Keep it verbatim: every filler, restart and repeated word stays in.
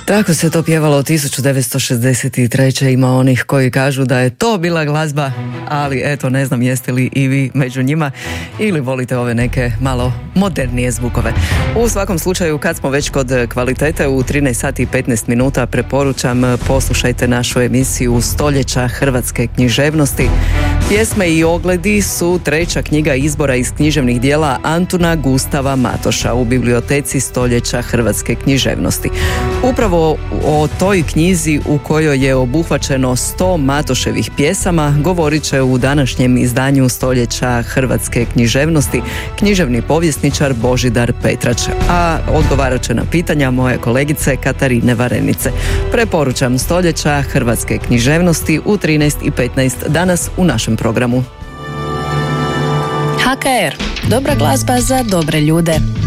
Tako se to pjevalo tisuću devetsto šezdeset treće. Ima onih koji kažu da je to bila glazba, ali eto, ne znam jeste li i vi među njima ili volite ove neke malo modernije zvukove. U svakom slučaju, kad smo već kod kvalitete, u trinaest sati i petnaest minuta preporučam poslušajte našu emisiju Stoljeća hrvatske književnosti. Pjesme i ogledi su treća knjiga izbora iz književnih dijela Antuna Gustava Matoša u biblioteci Stoljeća hrvatske književnosti. Upravo o toj knjizi, u kojoj je obuhvaćeno sto Matoševih pjesama, govorit će u današnjem izdanju Stoljeća hrvatske književnosti književni povjesničar Božidar Petrač, a odgovarat će na pitanja moje kolegice Katarine Varenice. Preporučam Stoljeća hrvatske književnosti u trinaest i petnaest danas u našem programu. H K R. Dobra glazba za dobre ljude.